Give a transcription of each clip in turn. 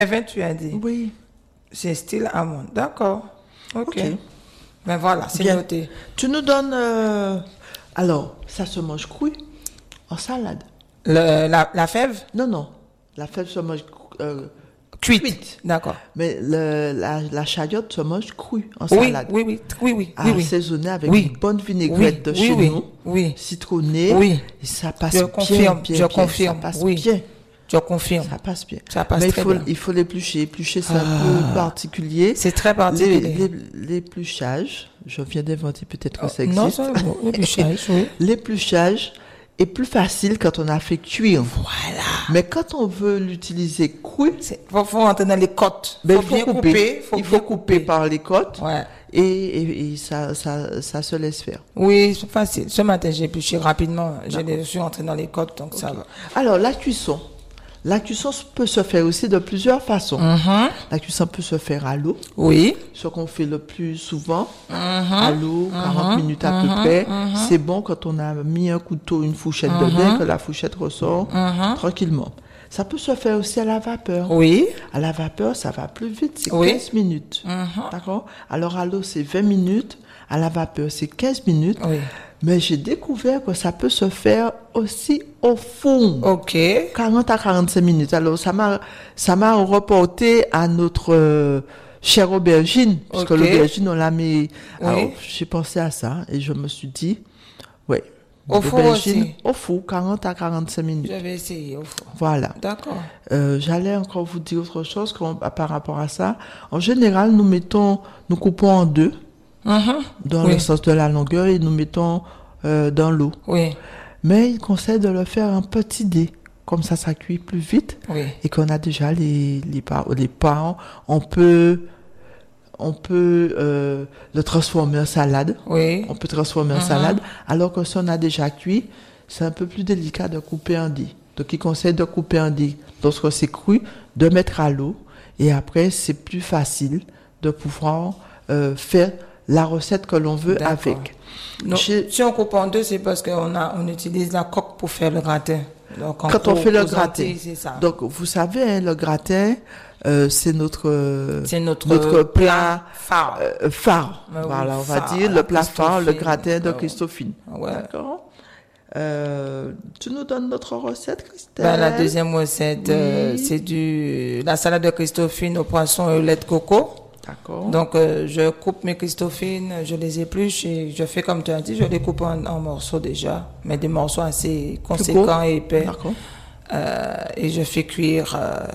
20, tu as dit. Oui. C'est style amande. D'accord. Ok. Ok. Ben voilà, c'est Bien. noté. Tu nous donnes... Alors, ça se mange cru en salade. La fève Non. La fève se mange cuite. D'accord. mais la chayotte se mange crue en Oui, salade. oui. Assaisonner avec Oui. une bonne vinaigrette de chez nous. Oui. Citronnée. Oui. Et ça passe Je bien, confirme, bien, je bien. confirme. Ça passe Oui. bien. Je confirme. Ça passe bien. Ça passe Mais très bien. il faut l'éplucher. Éplucher, c'est un peu particulier. C'est très particulier. L'épluchage, je viens d'inventer, peut-être que ça Non, existe. c'est bon. L'épluchage, oui. L'épluchage est plus facile quand on a fait cuire. Voilà. Mais quand on veut l'utiliser cru, Il faut rentrer dans les côtes. ben, Il faut bien couper. Il faut couper par les côtes. Ouais. Et ça se laisse faire. Oui, c'est facile. Ce matin, j'ai épluché rapidement. Je suis rentré dans les côtes, donc ça va. Alors, la cuisson. La cuisson peut se faire aussi de plusieurs façons. La cuisson peut se faire à l'eau, Oui. ce qu'on fait le plus souvent, à l'eau, 40 minutes à peu près. C'est bon quand on a mis un couteau, une fourchette dedans, que la fourchette ressort tranquillement. Ça peut se faire aussi à la vapeur. Oui. À la vapeur, ça va plus vite, c'est Oui. 15 minutes. D'accord? Alors à l'eau, c'est 20 minutes. À la vapeur, c'est 15 minutes. Oui. Mais j'ai découvert que ça peut se faire aussi au four. Ok. 40 à 45 minutes. Alors, ça m'a reporté à notre chère aubergine. Parce que Ok. l'aubergine, on l'a mis. Oui. Alors, j'ai pensé à ça et je me suis dit, ouais. Au four l'aubergine, aussi. au four, 40 à 45 minutes. Je vais essayer au four. Voilà. D'accord. J'allais encore vous dire autre chose par rapport à ça. En général, nous coupons en deux, dans Oui. le sens de la longueur, et nous mettons dans l'eau. Oui. Mais il conseille de le faire en petit dé. Comme ça cuit plus vite. Oui. Et qu'on a déjà les parents. On peut le transformer en salade. Oui. On peut transformer en salade. Alors que si on a déjà cuit, c'est un peu plus délicat de couper en dés. Donc, il conseille de couper en dés lorsque c'est cru, de mettre à l'eau. Et après, c'est plus facile de pouvoir faire la recette que l'on veut D'accord. avec. Donc, si on coupe en deux, c'est parce qu'on utilise la coque pour faire le gratin. Donc, Quand on fait le gratin. Antilles, c'est ça. Donc, vous savez, hein, le gratin, c'est notre plat phare. phare. Oui, Voilà, on va phare, dire la le plat phare, le Christophine. gratin de Ouais. Christophine. Ouais. D'accord. Tu nous donnes notre recette, Christelle? Ben, la deuxième recette, Oui. c'est la salade de Christophine au poisson et au lait de coco. D'accord. Donc, je coupe mes Christophines, je les épluche et je fais comme tu as dit, je les coupe en morceaux déjà, mais des morceaux assez conséquents et épais. D'accord. Et je fais cuire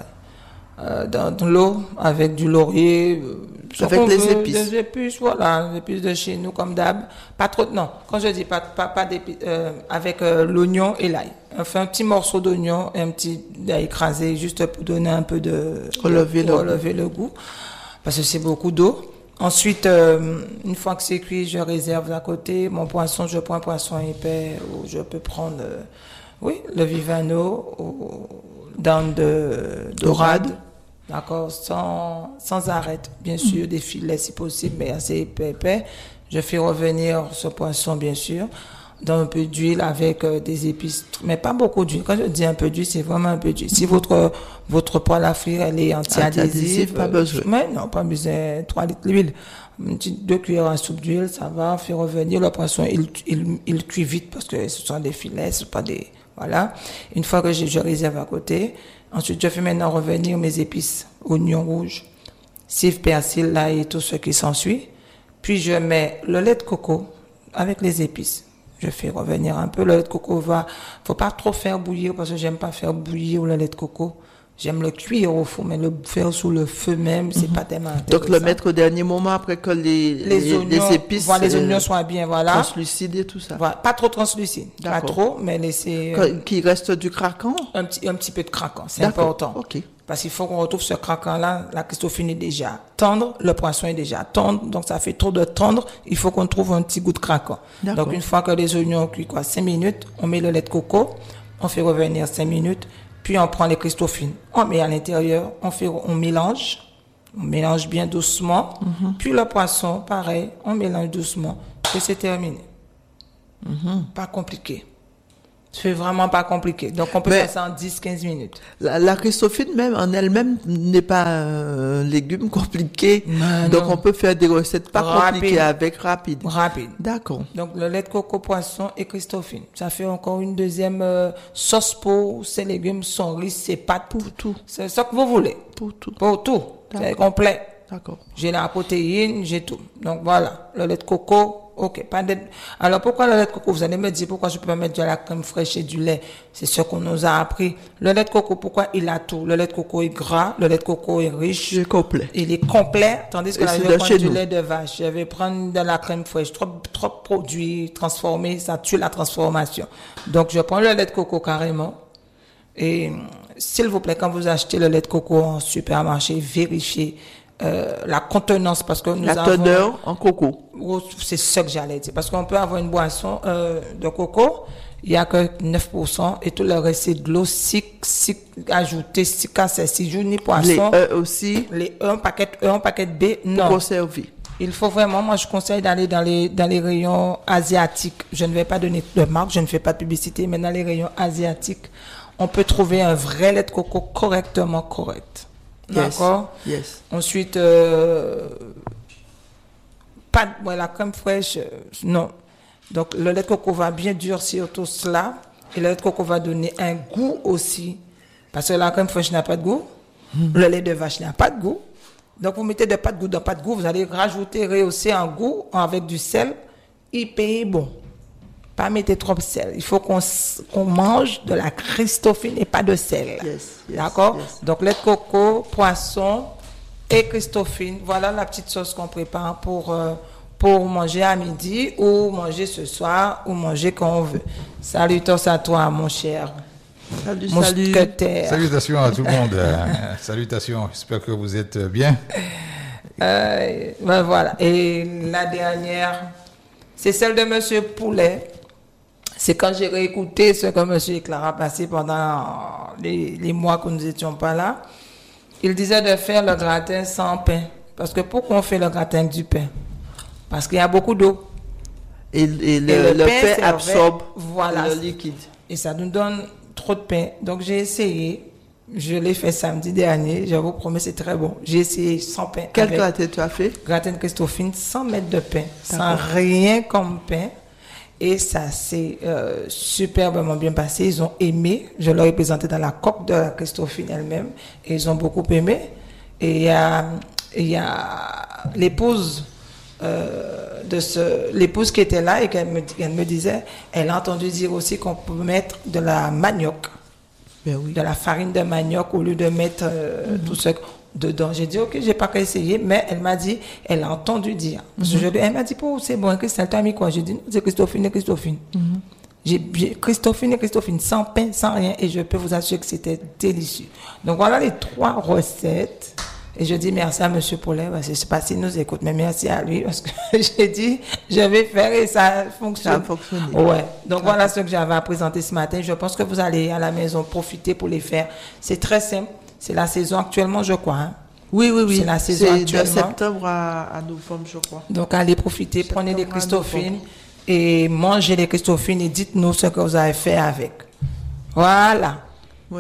dans l'eau avec du laurier. Avec les épices. Des épices, voilà, les épices de chez nous comme d'hab. Pas trop, non. Quand je dis pas d'épices, avec l'oignon et l'ail. Enfin, un petit morceau d'oignon et un petit l'ail écrasé juste pour donner un peu Relever le goût. Parce que c'est beaucoup d'eau. Ensuite, une fois que c'est cuit, je réserve à côté. Mon poisson, je prends un poisson épais ou je peux prendre, le Vivano ou dents de dorade. D'accord, sans arête, bien sûr, des filets si possible, mais assez épais. Je fais revenir ce poisson, bien sûr, dans un peu d'huile avec des épices, mais pas beaucoup d'huile. Quand je dis un peu d'huile, c'est vraiment un peu d'huile. Si votre poêle à frire, elle est anti-adhésive, pas besoin. Mais non, pas besoin, 3 litres d'huile. 2 cuillères à soupe d'huile, ça va, on fait revenir le poisson, il cuit vite parce que ce sont des filets, ce sont pas des, voilà. Une fois que je réserve à côté, ensuite je fais maintenant revenir mes épices, oignons rouges, cive, persil, l'ail et tout ce qui s'ensuit. Puis je mets le lait de coco avec les épices. Je fais revenir un peu. Le lait de coco faut pas trop faire bouillir parce que j'aime pas faire bouillir le lait de coco. J'aime le cuire au four, mais le faire sous le feu même, c'est pas tellement intéressant. Donc, le mettre au dernier moment après que les oignons, épices, les oignons soient bien, voilà. translucides et tout ça. Voilà. Pas trop translucide. Pas D'accord. trop, mais laisser, Qu'il reste du craquant? un petit peu de craquant. C'est D'accord. important. Ok. Parce qu'il faut qu'on retrouve ce craquant-là. La Christophine est déjà tendre, le poisson est déjà tendre, donc ça fait trop de tendre. Il faut qu'on trouve un petit goût de craquant. D'accord. Donc une fois que les oignons ont cuit 5 minutes, on met le lait de coco, on fait revenir 5 minutes, puis on prend les Christophines, on met à l'intérieur, on mélange bien doucement, puis le poisson, pareil, on mélange doucement, et c'est terminé. Pas compliqué. C'est vraiment pas compliqué. Donc, on peut faire ça en 10-15 minutes. La Christophine même, en elle-même, n'est pas un légume compliqué. Donc, on peut faire des recettes pas compliquées avec rapide. D'accord. Donc, le lait de coco, poisson et Christophine. Ça fait encore une deuxième sauce pour ces légumes, son riz, ses pâtes. Pour tout. C'est ça que vous voulez. Pour tout. C'est complet. D'accord. J'ai la protéine, j'ai tout. Donc, voilà. Le lait de coco. Ok, pas de... Alors, pourquoi le lait de coco? Vous allez me dire pourquoi je peux pas mettre de la crème fraîche et du lait. C'est ce qu'on nous a appris. Le lait de coco, pourquoi il a tout? Le lait de coco est gras, le lait de coco est riche. Il est complet. Il est complet, tandis que là, je vais prendre du lait de vache. Je vais prendre de la crème fraîche. Trop produits transformés, ça tue la transformation. Donc, je prends le lait de coco carrément. Et, s'il vous plaît, quand vous achetez le lait de coco en supermarché, vérifiez la contenance, parce que nous avons... La teneur en coco. C'est ça que j'allais dire. Parce qu'on peut avoir une boisson de coco, il n'y a que 9%, et tout le reste, c'est de l'eau ajoutée, 6 jours, ni poisson. Les œufs aussi. Les œufs, un paquet B, non. Pour conserver. Il faut vraiment, moi je conseille d'aller dans les rayons asiatiques. Je ne vais pas donner de marque, je ne fais pas de publicité, mais dans les rayons asiatiques, on peut trouver un vrai lait de coco correctement correct. D'accord? Yes. Ensuite, la crème fraîche, non. Donc, le lait de coco va bien durcir tout cela. Et le lait de coco va donner un goût aussi. Parce que la crème fraîche n'a pas de goût. Le lait de vache n'a pas de goût. Donc, vous mettez pas de goût, vous allez rajouter, rehausser un goût avec du sel. Il paye bon. Pas mettre trop de sel. Il faut qu'on mange de la Christophine et pas de sel. D'accord? Donc, lait de coco, poisson et Christophine. Voilà la petite sauce qu'on prépare pour manger à midi ou manger ce soir ou manger quand on veut. Salut à toi, mon cher. Salut. Salutations à tout le monde. Salutations. J'espère que vous êtes bien. Voilà. Et la dernière, c'est celle de Monsieur Poulet. C'est quand j'ai réécouté ce que M. Clara a passé pendant les mois que nous n'étions pas là. Il disait de faire le gratin sans pain. Parce que pourquoi on fait le gratin avec du pain? Parce qu'il y a beaucoup d'eau. Et le pain absorbe le liquide. Et ça nous donne trop de pain. Donc j'ai essayé. Je l'ai fait samedi dernier. Je vous promets, c'est très bon. J'ai essayé sans pain. Quel gratin tu as fait? Gratin de Christophine sans mettre de pain. Sans rien comme pain. Et ça s'est superbement bien passé. Ils ont aimé. Je leur ai présenté dans la coque de la Christophine elle-même. Et ils ont beaucoup aimé. Et il y a l'épouse l'épouse qui était là et qu'elle me disait, elle a entendu dire aussi qu'on peut mettre de la manioc. De la farine de manioc au lieu de mettre tout ce dedans. J'ai dit, ok, j'ai pas qu'à essayer, mais elle m'a dit, elle a entendu dire. Elle m'a dit, c'est bon, Christelle, tu as mis quoi? J'ai dit, non, c'est Christophine et Christophine. J'ai Christophine et Christophine, sans pain, sans rien, et je peux vous assurer que c'était délicieux. Donc voilà les 3 recettes. Et je dis merci à Monsieur Paulet, parce que je ne sais pas s'il nous écoute, mais merci à lui, parce que j'ai dit, je vais faire et ça fonctionne. Ça a fonctionné. Ouais. Donc voilà ce que j'avais à présenter ce matin. Je pense que vous allez à la maison profiter pour les faire. C'est très simple. C'est la saison actuellement, je crois. Hein. Oui. C'est la saison actuellement. De septembre à novembre, je crois. Donc allez profiter, prenez les Christophines et mangez les Christophines et dites-nous ce que vous avez fait avec. Voilà. Oui.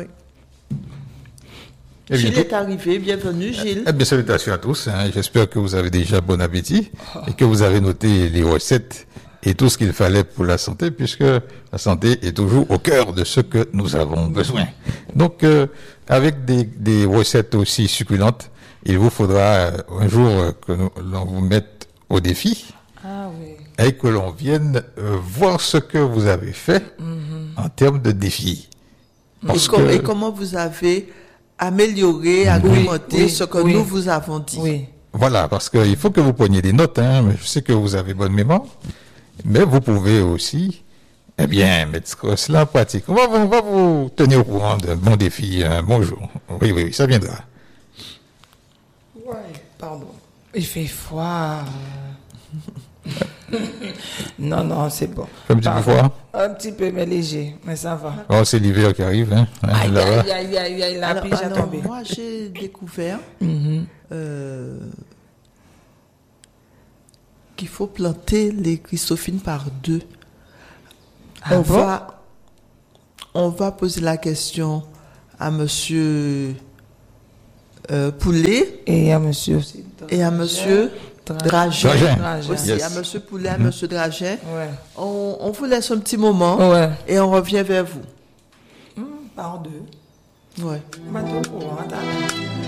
Gilles est arrivé, bienvenue Gilles. Bien, salutations à tous, hein. J'espère que vous avez déjà bon appétit et que vous avez noté les recettes et tout ce qu'il fallait pour la santé, puisque la santé est toujours au cœur de ce que nous avons besoin. Donc, avec des recettes aussi succulentes, il vous faudra un jour que l'on vous mette au défi et que l'on vienne voir ce que vous avez fait en termes de défi. Et comment vous avez amélioré, agrémenté ce que nous vous avons dit. Oui. Voilà, parce qu'il faut que vous preniez des notes. Hein. Je sais que vous avez bonne mémoire, mais vous pouvez aussi, mettre cela en pratique. On va vous tenir au courant d'un bon défi, un bon jour. Oui, ça viendra. Ouais, pardon. Il fait froid. Non, c'est bon. Un petit peu froid? Un petit peu, mais léger, mais ça va. Oh, c'est l'hiver qui arrive, hein. Aïe, la pige a tombé. Moi, j'ai découvert qu'il faut planter les Christophines par 2. on va poser la question à monsieur Poulet Et à monsieur aussi. et à monsieur Dragin. Dragin. Aussi, Yes. à monsieur Poulet, à monsieur Dragin. Ouais. On vous laisse un petit moment Ouais. et on revient vers vous. Par deux. Ouais. Bateau pour attends.